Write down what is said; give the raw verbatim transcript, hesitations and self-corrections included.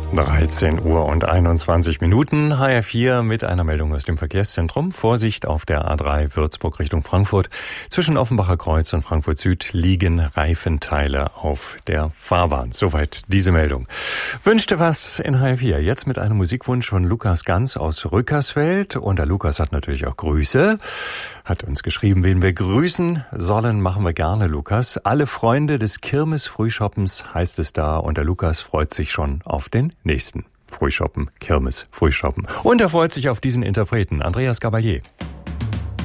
dreizehn Uhr und einundzwanzig Minuten, H R vier mit einer Meldung aus dem Verkehrszentrum. Vorsicht auf der A drei Würzburg Richtung Frankfurt. Zwischen Offenbacher Kreuz und Frankfurt Süd liegen Reifenteile auf der Fahrbahn. Soweit diese Meldung. Wünschte was in H R vier. Jetzt mit einem Musikwunsch von Lukas Ganz aus Rückersfeld. Und der Lukas hat natürlich auch Grüße. Hat uns geschrieben, wen wir grüßen sollen, machen wir gerne, Lukas. Alle Freunde des Kirmes-Frühschoppens heißt es da. Und der Lukas freut sich schon auf den nächsten Frühschoppen, Kirmes, Frühschoppen. Und er freut sich auf diesen Interpreten, Andreas Gabalier.